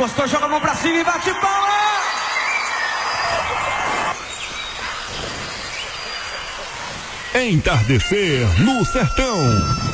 gostou, joga a mão pra cima e bate palma! Entardecer no Sertão.